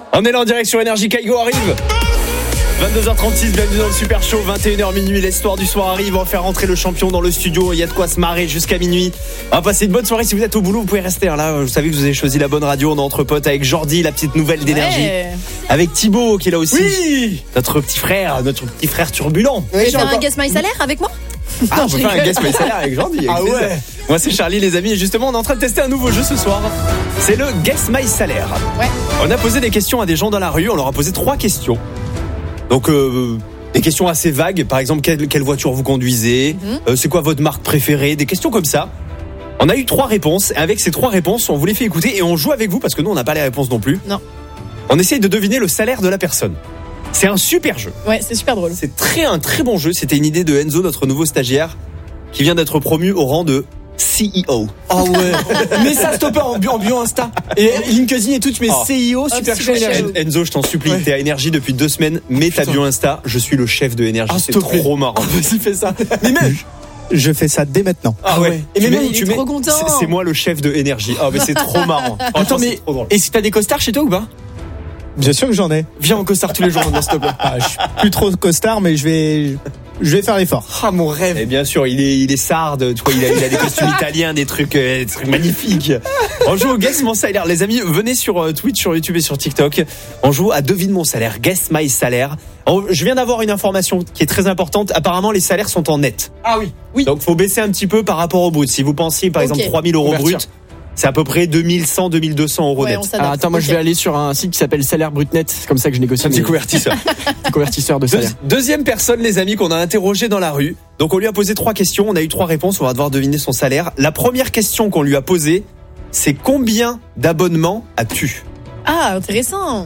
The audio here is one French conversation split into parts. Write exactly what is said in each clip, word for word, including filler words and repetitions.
On est là en direct sur Énergie, Kaigo arrive. vingt-deux heures trente-six, bienvenue dans le Super Show. vingt et une heures minuit, l'histoire du soir arrive. On va faire rentrer le champion dans le studio. Il y a de quoi se marrer jusqu'à minuit. On va passer une bonne soirée. Si vous êtes au boulot, vous pouvez rester là. Vous savez que vous avez choisi la bonne radio. On est entre potes avec Jordi, la petite nouvelle d'Énergie. Ouais. Avec Thibaut qui est là aussi. Oui, notre petit frère, notre petit frère turbulent. Vous voulez faire un Guess My Salaire avec moi? Ah, on peut faire un Guess My Salaire avec Jordi. Ah ouais. Moi c'est Charlie les amis et justement on est en train de tester un nouveau jeu ce soir. C'est le Guess My Salaire. Ouais. On a posé des questions à des gens dans la rue. On leur a posé trois questions. Donc euh, des questions assez vagues. Par exemple, quelle, quelle voiture vous conduisez, mm-hmm. euh, c'est quoi votre marque préférée, des questions comme ça. On a eu trois réponses. Et avec ces trois réponses, on vous les fait écouter et on joue avec vous parce que nous on n'a pas les réponses non plus. Non. On essaye de deviner le salaire de la personne. C'est un super jeu. Ouais, c'est super drôle. C'est très un très bon jeu. C'était une idée de Enzo, notre nouveau stagiaire, qui vient d'être promu au rang de C E O. Oh ouais. Mets ça stopper en bio, en bio Insta. Et LinkedIn et tout, tu mets oh. C E O, super oh, chaud énergie. En, Enzo, je t'en supplie, ouais. T'es à Énergie depuis deux semaines. Mets ta bio Insta. Je suis le chef de Énergie. Ah, c'est trop plaît. marrant. Oh, vas-y, fais ça. Mais même. Je fais ça dès maintenant. Ah ouais. Et tu même mets, il tu est mets, trop content. C'est, c'est moi le chef de Énergie. Ah oh, mais c'est trop marrant. Attends, mais est-ce que t'as des costards chez toi ou pas? Bien sûr que j'en ai. Viens en costard tous les jours, s'il te plaît. Ah, je suis plus trop costard, mais je vais, je vais faire l'effort. Ah, mon rêve. Et bien sûr, il est, il est sarde. Tu vois, il a, il a des costumes italiens, des trucs, euh, des trucs magnifiques. On joue au Guess Mon Salaire. Les amis, venez sur euh, Twitch, sur YouTube et sur TikTok. On joue à Devine Mon Salaire. Guess My Salaire. On, je viens d'avoir une information qui est très importante. Apparemment, les salaires sont en net. Ah oui. Oui. Donc, faut baisser un petit peu par rapport au brut. Si vous pensiez, par okay. exemple, trois mille euros Convertir. brut, c'est à peu près deux mille cent, deux mille deux cents euros ouais, net. Ah, attends, moi okay. je vais aller sur un site qui s'appelle Salaire Brut Net. C'est comme ça que je négocie. Un petit convertisseur. Petit convertisseur de salaire. Deux, deuxième personne, les amis, qu'on a interrogé dans la rue. Donc, on lui a posé trois questions. On a eu trois réponses. On va devoir deviner son salaire. La première question qu'on lui a posée, c'est combien d'abonnements as-tu? Ah, intéressant.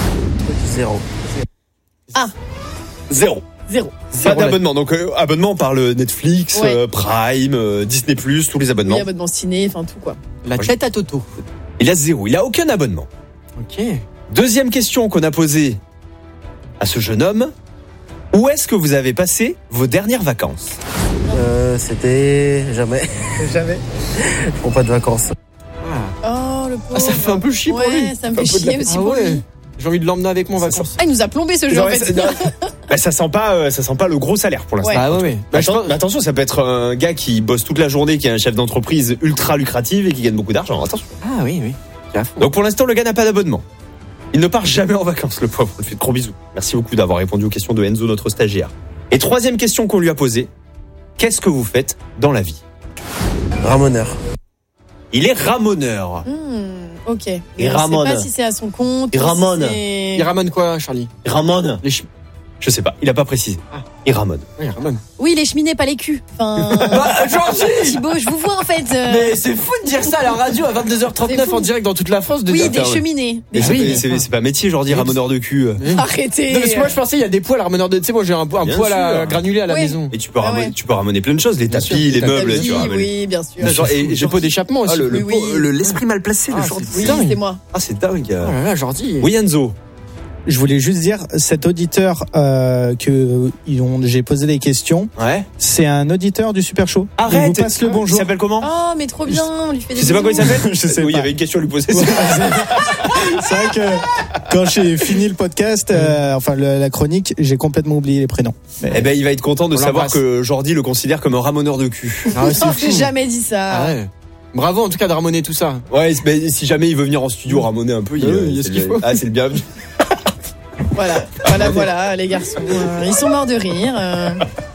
Zéro. Ah. Zéro. Zéro. Pas d'abonnement. Donc, euh, abonnement, on parle Netflix, ouais. euh, Prime, euh, Disney plus, tous les abonnements. Oui, abonnement ciné, enfin tout quoi. La tête à Toto. Il a zéro. Il a aucun abonnement. Ok. Deuxième question qu'on a posée à ce jeune homme. Où est-ce que vous avez passé vos dernières vacances? Euh, c'était jamais. Jamais. Je prends pas de vacances. Oh, le pauvre. Ah, ça fait un peu chier pour ouais, lui. ça me fait chier aussi ah pour ouais. lui. J'ai envie de l'emmener avec moi en vacances. Ah, il nous a plombé ce jeu Non, en fait. ça, bah, ça sent pas, euh, ça sent pas le gros salaire pour l'instant. Ouais. Ah ouais, ouais. Bah, je Attends, pense- mais attention, ça peut être un gars qui bosse toute la journée, qui est un chef d'entreprise ultra lucratif et qui gagne beaucoup d'argent. Attention. Ah oui, oui. Donc pour l'instant, le gars n'a pas d'abonnement. Il ne part jamais en vacances, le pauvre. On lui fait de gros bisous. Merci beaucoup d'avoir répondu aux questions de Enzo, notre stagiaire. Et troisième question qu'on lui a posée. Qu'est-ce que vous faites dans la vie? Ramoneur. Il est ramoneur. Hmm, ok. Et Je Ramon. sais pas si c'est à son compte. Il ou si ramone. c'est- Il ramène quoi, Charlie? Il ramone. Les ch... Je sais pas, il a pas précisé. Il ramone. Oui, il ramène. Oui, les cheminées, pas les culs. Enfin. Bah, Georgie! Thibaut, je vous vois en fait. euh, Mais c'est fou de dire ça à la radio à vingt-deux heures trente-neuf C'est fou. en direct dans toute la France. De Oui, dire, des Attends, ouais. cheminées. Et Des c'est, oui, c'est, c'est pas métier, genre dire ramoneur de cul. Arrêtez. Non, parce que moi je pensais il y a des poils à rameneur de. Tu sais, moi j'ai un, un Bien poil à sûr. granulé à la Oui. maison. Et tu peux Ah ramener, ouais. tu peux ramener plein de choses, les Bien tapis, sûr, les les meubles, Oui, tu ramènes. oui, bien sûr. Genre, et j'ai pot d'échappement aussi. Ah, le, le, Oui, oui. le- l'esprit mal placé de Ah, Jordi. c'est- Oui, dingue. c'est moi. Ah, c'est dingue. Oh là là, Jordi. Oui, Enzo. Je voulais juste dire, cet auditeur euh, que ils ont, j'ai posé des questions, Ouais. c'est un auditeur du Super Show. Arrête. Il vous passe le Il bonjour. s'appelle comment? Oh, mais trop bien. On lui fait des Tu sais pas comment il bisous. s'appelle? Je sais Oui, il y pas. avait une question à lui poser. C'est vrai que quand j'ai fini le podcast, euh, enfin le- la chronique, j'ai complètement oublié les prénoms. Mais- Eh ben, il va être content de On savoir l'embrasse. que Jordi le considère comme un ramoneur de cul. Ah ouais, c'est Non, fou. j'ai jamais dit ça. Ah ouais. Bravo en tout cas de ramoner tout ça. Ouais, mais si jamais il veut venir en studio ramoner un peu, il, Oui, euh, il y a c'est ce qu'il le- faut. Ah, c'est le bienvenu. Voilà, voilà, voilà, les garçons. euh, ils sont morts de rire. euh.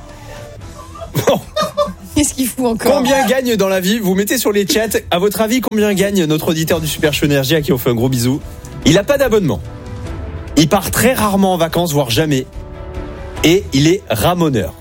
Bon. Qu'est-ce qu'il fout encore? Combien gagne dans la vie? Vous mettez sur les chats. À votre avis, combien gagne notre auditeur du Super Show Énergie à qui on fait un gros bisou? Il a pas d'abonnement. Il part très rarement en vacances, voire jamais. Et il est ramoneur.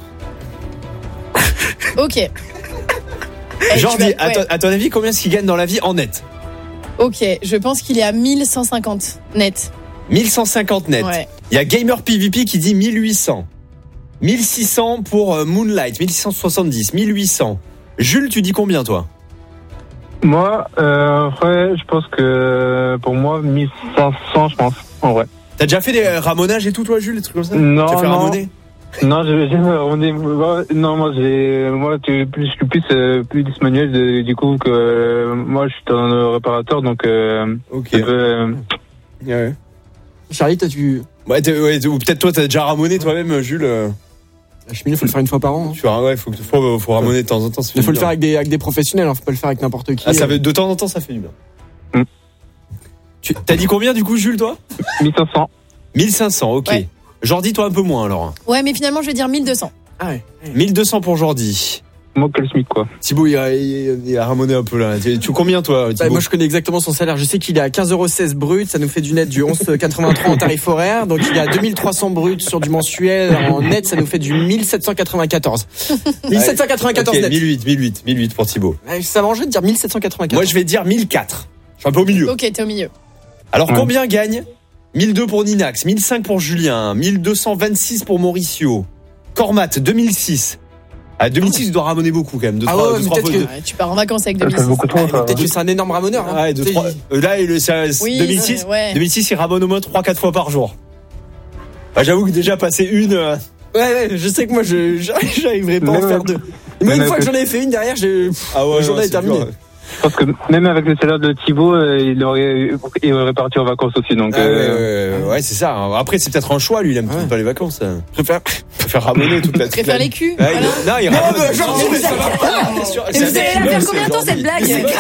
Ok. Eh, Jordi, tu vas- à, ouais. ton, à ton avis, combien est-ce qu'il gagne dans la vie en net? Ok, je pense qu'il est à mille cent cinquante net. mille cent cinquante net. Ouais. Il y a Gamer P V P qui dit mille huit cents. mille six cents pour euh, Moonlight, mille six cent soixante-dix, mille huit cents. Jules, tu dis combien toi? Moi, euh, en vrai, je pense que pour moi, mille cinq cents, je pense, en vrai. T'as déjà fait des euh, ramonages et tout toi, Jules, des trucs comme ça? Non, Tu as fait non. ramoner? Non, j'ai jamais ramené. moi, Non, moi, j'ai, moi, tu plus, je suis plus, euh, plus manuel, de- du coup, que euh, moi, je suis un réparateur, donc, euh, Ok. un peu, euh, Ouais. Charlie, toi, tu. Ouais, t'es- ouais, ou peut-être toi, t'as déjà ramoné toi-même, Jules. euh, La cheminée, faut le faire une fois par an. hein. Tu vois, ouais, faut, faut, faut ramoner de temps en temps. ça fait Il faut du le faire bien. avec des, avec des professionnels, hein. Faut pas le faire avec n'importe qui. Ah, ça euh. fait, de temps en temps, ça fait du bien. Mm. Tu, t'as dit combien du coup, Jules, toi mille cinq cents. mille cinq cents, ok. Ouais. Jordi, toi un peu moins alors. Ouais, mais finalement, je vais dire mille deux cents. Ah ouais. mille deux cents pour Jordi. Moi, quel SMIC, quoi. Thibaut, il a, il il a ramoné un peu là. Tu, tu combien toi, Bah, Thibaut? moi, je connais exactement son salaire. Je sais qu'il est à quinze euros seize brut. Ça nous fait du net du onze virgule quatre-vingt-trois en tarif horaire. Donc, il est à deux mille trois cents brut sur du mensuel. En net, ça nous fait du mille sept cent quatre-vingt-quatorze. mille sept cent quatre-vingt-quatorze Ok, net. mille huit, mille huit, mille huit pour Thibaut. Ouais, Ça m'arrangerait de dire mille sept cent quatre-vingt-quatorze. Moi, je vais dire mille quatre. Je suis un peu au milieu. Ok, t'es au milieu. Alors, Ouais. combien gagne mille deux pour Ninax, mille cinq pour Julien, mille deux cent vingt-six pour Mauricio, Cormat, deux mille six. À deux mille six, il doit ramoner beaucoup quand même. Deux, Ah trois, ouais, deux, mais trois peut-être fois- que- Ouais, tu pars en vacances avec Ça fait deux mille six. beaucoup trop, ça. Peut-être que c'est un énorme ramoneur. Hein. Ouais, deux, Tu sais, trois- euh, là, il- c'est Oui, deux mille six. ouais. deux mille six, il ramone au moins trois quatre fois par jour. Ah, j'avoue que déjà passer une. euh, Ouais, ouais, je sais que moi, je, j'arriverai pas à en Même- faire deux. Mais une même fois que que- j'en ai fait une derrière, j'ai. Ah ouais, La journée non, est terminée. dur. Je pense que même avec le salaire de Thibaut, euh, il aurait, il aurait parti en vacances aussi. Donc, Ah, euh, ouais, ouais, ouais, c'est ça. Après, c'est peut-être un choix, lui, il aime Ouais. pas les vacances. hein. Je préfère. Il préfère ramoner toute la Je préfère les culs. Ah, il- Voilà. Non, il Non, ramone. mais genre, mais ça va pas. C'est sûr, Et c'est vous allez la avec- faire c'est combien de temps, Jordi. cette blague C'est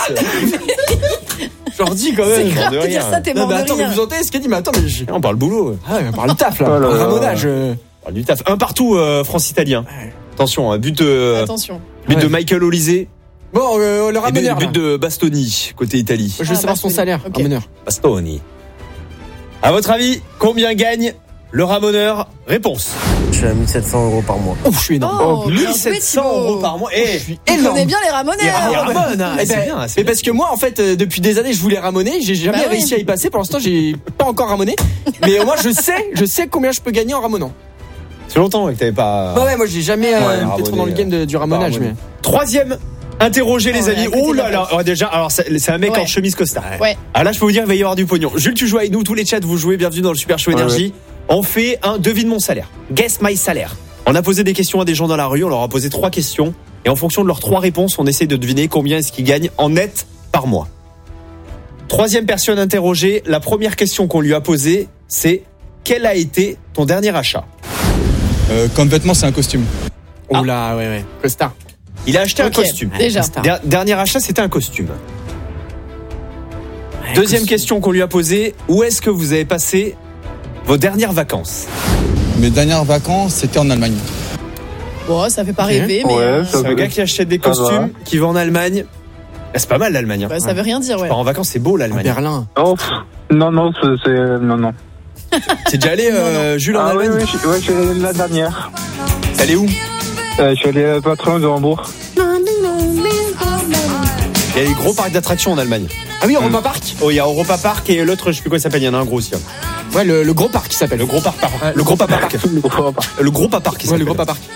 J'en dis quand C'est même. grave de de dire rien. ça, t'es Non, mort mais de attends, mais rire. vous entendez ce qu'elle dit? Mais attends, mais je. On parle boulot. Ah, on parle taf là. Oh là là. Un ramonage. euh. On parle du taf. Un partout, euh, France-Italien. Ouais. Attention, un but de, Attention. but Ouais. de Michael Olise. Bon, euh, le Et ramoneur. but là. de Bastoni, côté Italie. Je veux Ah, savoir bah, son c'est- salaire, ok. ramoneur. Bastoni. À votre avis, combien gagne le ramoneur? Réponse. Je suis à mille sept cents euros par mois. Ouf, je suis énorme. Oh, bien joué, mille sept cents Thibaut. euros par mois. Eh, Tu énorme. connais bien les il ramoneurs. ramone, hein. Eh C'est ben, bien, c'est Mais bien. parce que moi, en fait, euh, depuis des années, je voulais ramoner. J'ai jamais Bah oui. réussi à y passer. Pour l'instant, j'ai pas encore ramoné. Mais au moins, je sais, je sais combien je peux gagner en ramonant. C'est longtemps que t'avais pas. Bah ouais, moi, j'ai jamais euh, Ouais, été trop ramoner, dans le game de- du ramonage. ramoner. Mais Troisième, interrogé les Oh, amis. à côté Oh de là la là, place. oh, déjà, alors c'est c'est un mec Ouais. en chemise costard. Ouais. Ah là, je peux vous dire, il va y avoir du pognon. Jules, tu joues avec nous, tous les chats, vous jouez, bienvenue dans le Super Show Ouais, Énergie. On fait un devine mon salaire. Guess my salaire. On a posé des questions à des gens dans la rue, on leur a posé trois questions. Et en fonction de leurs trois réponses, on essaie de deviner combien est-ce qu'ils gagnent en net par mois. Troisième personne interrogée, la première question qu'on lui a posée, c'est quel a été ton dernier achat? Euh, comme vêtement, c'est un costume. Ah. oh là, ouais, ouais. Costa. Il a acheté Ok, un costume. Déjà. Costa. Der- dernier achat, c'était un costume. Deuxième question qu'on lui a posée, où est-ce que vous avez passé vos dernières vacances? Mes dernières vacances, c'était en Allemagne. Bon, ça fait pas Ok. rêver, mais Ouais, euh, ça C'est un gars qui achète des Ça costumes, qui va en Allemagne. Ah, c'est pas mal l'Allemagne. Hein. bah, ça veut rien dire, ouais. Part en vacances, c'est beau À l'Allemagne. Berlin. Oh, pff, non, non, c'est, c'est- non, non. T'es déjà allé, euh, Jules, en Ah oui, Allemagne? oui, je, ouais, je suis allé la dernière. T'es allé où? Euh, je suis allé euh, pas très loin de Hambourg. Il y a des gros parcs d'attractions en Allemagne. Ah oui, Europa Park. Oh, il y a Europa Park et l'autre, je sais plus quoi il s'appelle, il y en a un gros aussi. hein. Ouais, le, le gros parc qui s'appelle. Le gros parc, par- Ouais, le gros Papa Park. Le gros repas. Le gros Papa Park. il Ouais, le s'appelle. gros parc.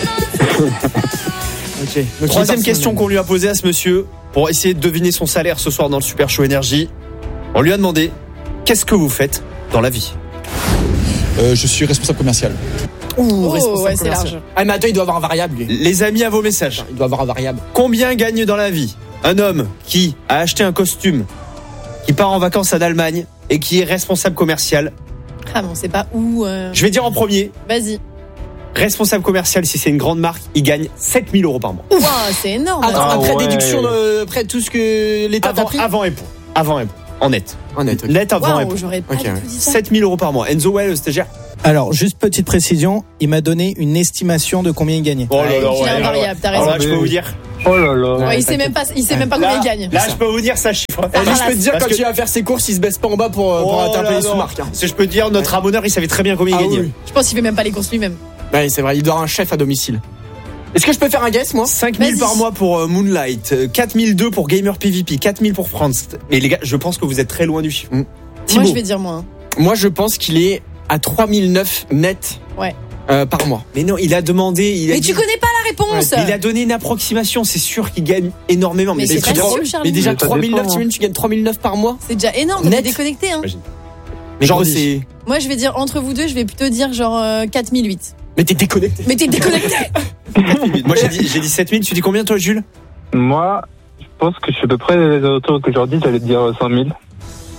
Ok. Donc, Troisième il est question parti en qu'on lui a posée à ce monsieur pour essayer de deviner son salaire ce soir dans le Super Show Énergie. On lui a demandé qu'est-ce que vous faites dans la vie? Euh, je suis responsable commercial. Ouh, Oh, responsable ouais, c'est commercial. large. Ah, mais attends, il doit avoir un variable, lui. Les amis, à vos messages. Il doit avoir un variable. Combien gagne dans la vie un homme qui a acheté un costume, qui part en vacances en Allemagne et qui est responsable commercial? Ah, mais on sait pas où. euh, Je vais dire en premier, Vas-y. responsable commercial, si c'est une grande marque, il gagne sept mille euros par mois. Ouah, c'est énorme. Après, Ah après ouais. déduction de, après tout ce que l'État t'a Avant, pris. avant impôt. Avant impôt. En net. Honnête, ok. Net avant impôt. Waouh, j'aurais pas Ok, du ouais. tout dit ça. sept mille euros par mois. Enzo, ouais, le stagiaire. Alors, juste petite précision, il m'a donné une estimation de combien il gagnait. Oh là là, donc il ouais, a un ouais, variable, ouais. t'as Alors raison. là, je peux vous dire. Oh là là. Ouais, il sait même pas, il sait même pas combien Là, il gagne. là, je peux vous dire ça chiffre. Eh, lui, je peux te dire, Parce quand que- il va faire ses courses, il se baisse pas en bas pour, euh, pour Oh atteindre là les là. sous-marques. Hein. Si je peux te dire, notre ramoneur, il savait très bien combien il Ah gagnait. oui. Je pense qu'il fait même pas les courses lui-même. Ouais, c'est vrai, il doit avoir un chef à domicile. Est-ce que je peux faire un guess, moi? cinq mille Vas-y. par mois pour euh, Moonlight, euh, quatre mille deux pour Gamer P V P, quatre mille pour France. Mais les gars, je pense que vous êtes très loin du chiffre. Mm. Moi, Thibaut, je vais dire moins. moi, je pense qu'il est à trois mille neuf net Ouais. euh, par mois. Mais non, il a demandé. Il a Mais dit- tu connais pas la réponse. Il a donné une approximation, c'est sûr qu'il gagne énormément. Mais, Mais c'est c'est très pas drôle. sûr, Charlie. Mais déjà, Mais ça trois mille neuf, dépend, t'imagines, tu gagnes trois mille neuf par mois? C'est déjà énorme. T'es Net. déconnecté, hein. Imagine. Genre, Grandi. c'est. Moi, je vais dire entre vous deux, je vais plutôt dire genre euh, quatre mille huit. Mais t'es déconnecté. Mais t'es déconnecté. Moi j'ai dit, j'ai dit sept mille, tu dis combien toi Jules? Moi, je pense que je suis à peu près les auteurs que je leur dis, j'allais te dire cinq mille.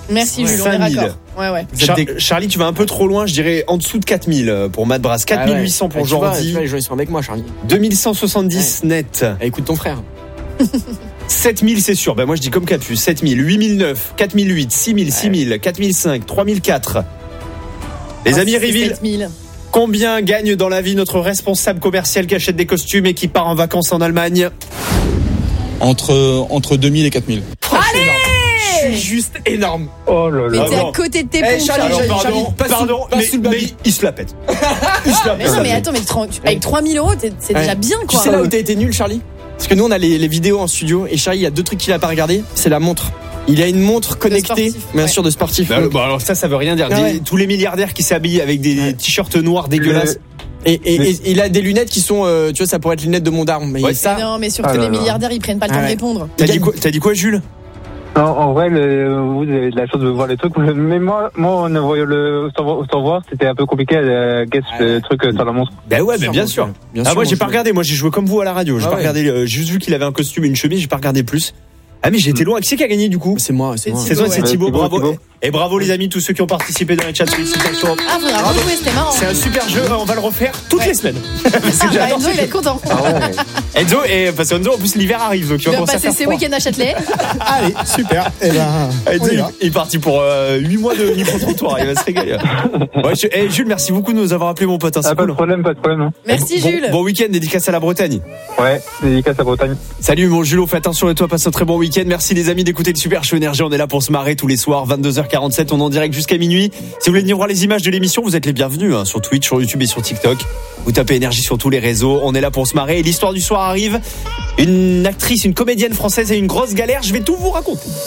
Merci Jules, on est cinq mille. raccord. Ouais, ouais. Vous êtes Char- des- Charlie, tu vas un peu trop loin, je dirais en dessous de quatre mille pour Madbrass, quatre mille huit cents pour Ah ouais. Ah, tu vois, Jordi, tu vois, les gens ils sont avec moi, Charlie. deux mille cent soixante-dix net. Ah, écoute ton frère. sept mille c'est sûr, ben moi je dis comme Capu, sept mille, huit mille neuf, quatre mille huit, six mille, six mille, quatre mille cinq, trois mille quatre. Les Ah, amis c'est Riville, sept mille. combien gagne dans la vie notre responsable commercial qui achète des costumes et qui part en vacances en Allemagne? Entre, entre deux mille et quatre mille. Je suis juste énorme. Oh là Mais là. t'es non. à côté de tes Eh, pompes, Charlie, Charlie. Alors, Charlie, pardon, pas sous- pardon, pas mais, sous le baby. mais il se la pète. Il se la Mais pète. non, mais attends, mais trente avec trois mille euros, t'es- c'est Ouais. déjà bien, Tu quoi. sais là où t'as été nul, Charlie? Parce que nous on a les, les vidéos en studio et Charlie il y a deux trucs qu'il a pas regardé. C'est la montre. Il a une montre connectée, sportif, bien ouais. sûr de sportif. Bah, bon, alors ça, ça veut rien dire. Ah Des- ouais. Tous les milliardaires qui s'habillent avec des Ouais. t-shirts noirs dégueulasses. Et, et, et il a des lunettes qui sont, euh, tu vois, ça pourrait être lunettes de Mondarme. Mais Ouais. ça, Mais non, mais surtout Ah là les là. milliardaires, ils prennent pas le temps Ah de ouais. répondre. T'as Il dit gagne- quoi, t'as dit quoi, Jules? Non, en vrai, le, vous avez de la chance de voir les trucs. Mais moi, moi, en voyant le, sans, voir- sans voir, c'était un peu compliqué à guess Ah le ouais. truc sur la montre. Ben ouais, Bien ben bien sûr, sûr. mon Jules. Bien Ah sûr, moi mon j'ai pas Jules. regardé, moi j'ai joué comme vous à la radio. J'ai Ah pas ouais. regardé, euh, j'ai juste vu qu'il avait un costume et une chemise, j'ai pas regardé plus. Ah mais j'ai été loin. Qui c'est qui a gagné du coup? C'est moi, c'est C'est moi. C'est toi, Thibaut, c'est ouais. Thibaut. Thibaut, Bravo. Thibaut. Et bravo les amis, tous ceux qui ont participé dans les chats. Félicitations. Ah, faudra rejouer, c'était marrant. C'est un super jeu, on va le refaire toutes Ouais. les semaines. Ah, Parce que bah, j'adore Enzo, ce il va jeu. être content. Enzo, et parce que Enzo, en plus l'hiver arrive, donc Il tu vas va commencer à passer faire ses froid. week-ends à Châtelet. Allez, super. Eh ben, Enzo, on y il, va. il est parti pour euh, huit mois de micro-trottoir, il va se régaler. Ouais, je- eh, Jules, merci beaucoup de nous avoir appelé mon pote, hein, c'est Ah, pas cool. de problème, pas de problème. Hein. Merci Bon- Jules. Bon week-end, dédicace à la Bretagne. Ouais, dédicace à Bretagne. Salut mon Jules, fais attention et toi, passe un très bon week-end. Merci les amis d'écouter le Super Show Énergie. On est là pour se marrer tous les soirs, vingt-deux heures quarante-sept, on est en direct jusqu'à minuit. Si vous voulez venir voir les images de l'émission, vous êtes les bienvenus hein, sur Twitch, sur YouTube et sur TikTok. Vous tapez Énergie sur tous les réseaux. On est là pour se marrer. Et l'histoire du soir arrive. Une actrice, une comédienne française a une grosse galère. Je vais tout vous raconter.